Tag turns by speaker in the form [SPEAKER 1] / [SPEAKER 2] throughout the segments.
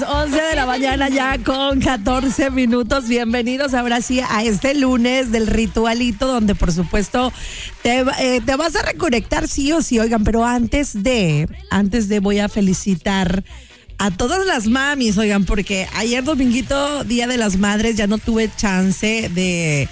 [SPEAKER 1] 11 de la mañana ya con 14 minutos. Bienvenidos ahora sí a este lunes del ritualito donde por supuesto te vas a reconectar sí o sí. Oigan, pero antes de voy a felicitar a todas las mamis, oigan, porque ayer dominguito, Día de las Madres, ya no tuve chance de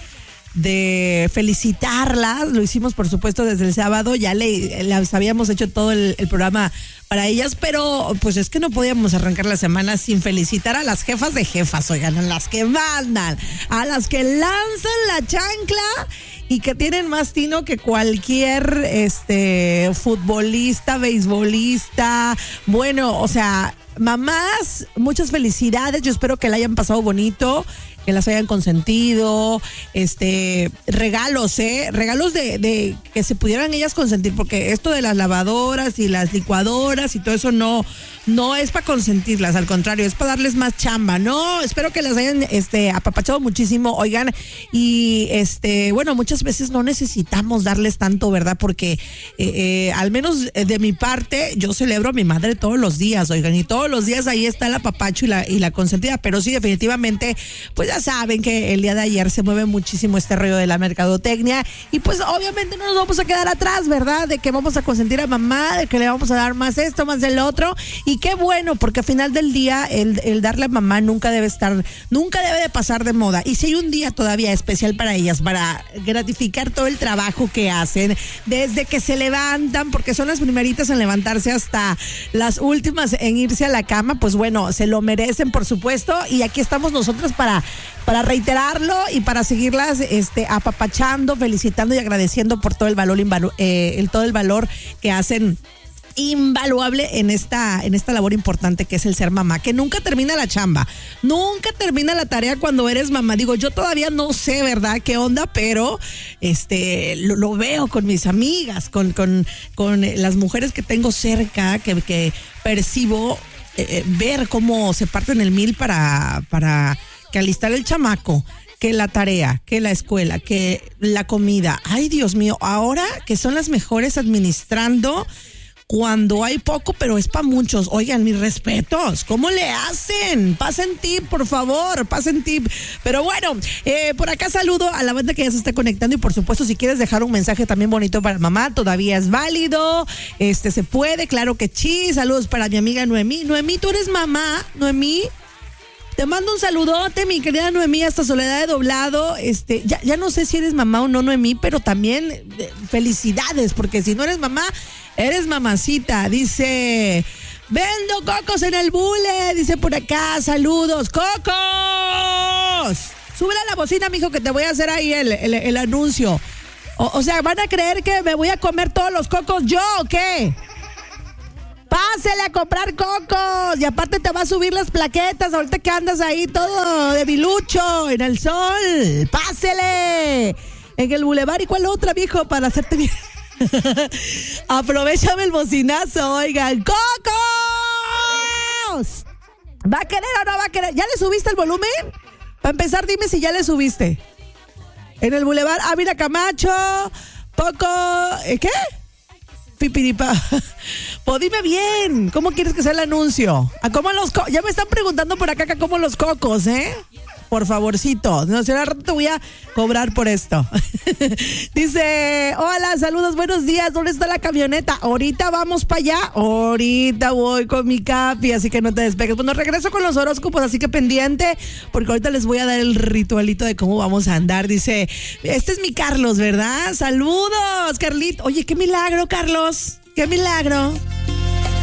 [SPEAKER 1] felicitarlas. Lo hicimos por supuesto desde el sábado, ya les habíamos hecho todo el programa para ellas, pero pues es que no podíamos arrancar la semana sin felicitar a las jefas de jefas, oigan, a las que mandan, a las que lanzan la chancla y que tienen más tino que cualquier futbolista, beisbolista. Bueno, o sea, mamás, muchas felicidades. Yo espero que la hayan pasado bonito, que las hayan consentido, regalos de que se pudieran ellas consentir, porque esto de las lavadoras y las licuadoras y todo eso no es para consentirlas, al contrario, es para darles más chamba, ¿no? Espero que las hayan apapachado muchísimo, oigan, y bueno, muchas veces no necesitamos darles tanto, ¿verdad? Porque al menos de mi parte, yo celebro a mi madre todos los días, oigan, y todos los días ahí está el apapacho y la consentida, pero sí, definitivamente, pues ya saben que el día de ayer se mueve muchísimo este rollo de la mercadotecnia y pues obviamente no nos vamos a quedar atrás, ¿verdad? De que vamos a consentir a mamá, de que le vamos a dar más esto, más del otro, y qué bueno, porque al final del día el darle a mamá nunca debe de pasar de moda, y si hay un día todavía especial para ellas, para gratificar todo el trabajo que hacen, desde que se levantan, porque son las primeritas en levantarse hasta las últimas en irse a la cama, pues bueno, se lo merecen por supuesto, y aquí estamos nosotros para reiterarlo y para seguirlas apapachando, felicitando y agradeciendo por todo el valor todo el valor que hacen invaluable en esta labor importante que es el ser mamá, que nunca termina la chamba, nunca termina la tarea cuando eres mamá. Digo, yo todavía no sé, ¿verdad?, qué onda, pero lo veo con mis amigas, con las mujeres que tengo cerca, que percibo ver cómo se parten el mil para que alistar el chamaco, que la tarea, que la escuela, que la comida. Ay, Dios mío, ahora que son las mejores administrando cuando hay poco, pero es para muchos. Oigan, mis respetos, ¿cómo le hacen? Pasen tip, por favor, pasen tip. Pero bueno, por acá saludo a la banda que ya se está conectando, y por supuesto, si quieres dejar un mensaje también bonito para mamá, todavía es válido, se puede, claro que sí. Saludos para mi amiga Noemí. Noemí, ¿tú eres mamá? Noemí, te mando un saludote, mi querida Noemí, hasta Soledad de Doblado. Ya no sé si eres mamá o no, Noemí, pero también felicidades, porque si no eres mamá, eres mamacita. Dice, vendo cocos en el bule, dice por acá, saludos, ¡cocos! Súbele a la bocina, mijo, que te voy a hacer ahí el anuncio. O sea, ¿van a creer que me voy a comer todos los cocos yo o qué? Pásele a comprar cocos, y aparte te va a subir las plaquetas ahorita que andas ahí todo de bilucho en el sol. Pásele en el bulevar. ¿Y cuál otra, viejo, para hacerte bien? Aprovechame el bocinazo, oigan. ¡Cocos! ¿Va a querer o no va a querer? ¿Ya le subiste el volumen? Para empezar, dime si ya le subiste. En el bulevar Ávila Camacho, poco... ¿Qué? Pipiripa. Pues dime bien, ¿cómo quieres que sea el anuncio? ¿A cómo ya me están preguntando por acá cómo los cocos, por favorcito. No sé, al rato te voy a cobrar por esto. Dice, hola, saludos, buenos días. ¿Dónde está la camioneta? Ahorita vamos para allá. Ahorita voy con mi Capi, así que no te despegues. Bueno, regreso con los horóscopos, así que pendiente, porque ahorita les voy a dar el ritualito de cómo vamos a andar. Dice, este es mi Carlos, ¿verdad? Saludos, Carlito. Oye, qué milagro, Carlos. Qué milagro.